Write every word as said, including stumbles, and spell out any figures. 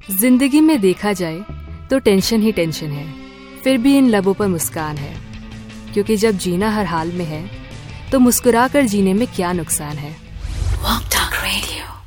जिंदगी में देखा जाए तो टेंशन ही टेंशन है, फिर भी इन लबों पर मुस्कान है। क्योंकि जब जीना हर हाल में है तो मुस्कुरा कर जीने में क्या नुकसान है। Walk Talk Radio।